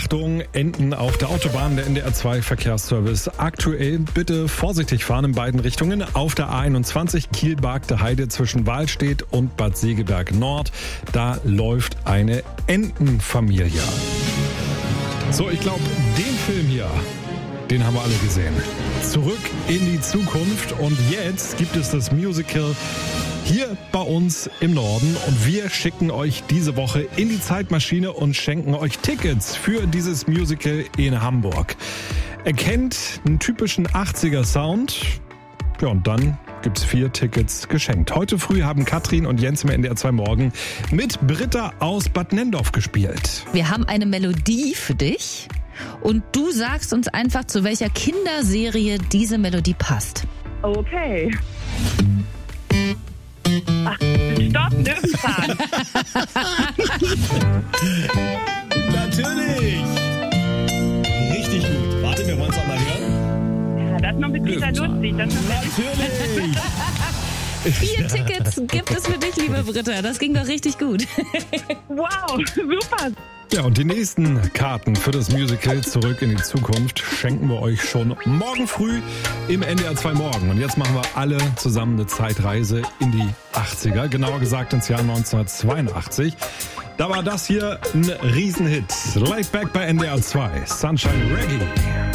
Achtung, Enten auf der Autobahn, der NDR 2 Verkehrsservice. Aktuell bitte vorsichtig fahren in beiden Richtungen. Auf der A21 Kiel-Bargte Heide zwischen Wahlstedt und Bad Segeberg Nord. Da läuft eine Entenfamilie. So, ich glaube, den Film hier, den haben wir alle gesehen. Zurück in die Zukunft und jetzt gibt es das Musical hier bei uns im Norden und wir schicken euch diese Woche in die Zeitmaschine und schenken euch Tickets für dieses Musical in Hamburg. Erkennt einen typischen 80er Sound, ja, und dann gibt's 4 Tickets geschenkt. Heute früh haben Katrin und Jens im NDR 2 Morgen mit Britta aus Bad Nendorf gespielt. Wir haben eine Melodie für dich und du sagst uns einfach, zu welcher Kinderserie diese Melodie passt. Okay. Ach, stopp, Löwenzahn. Natürlich! Richtig gut. Warte, wir wollen es auch mal hören. Ja, das ist noch ein bisschen lustig. Das ist Natürlich! 4 Tickets gibt es für dich, liebe Britta. Das ging doch richtig gut. wow, super. Ja, und die nächsten Karten für das Musical Zurück in die Zukunft schenken wir euch schon morgen früh im NDR 2 Morgen. Und jetzt machen wir alle zusammen eine Zeitreise in die 80er, genauer gesagt ins Jahr 1982. Da war das hier ein Riesenhit. Laid Back bei NDR 2, Sunshine Reggae.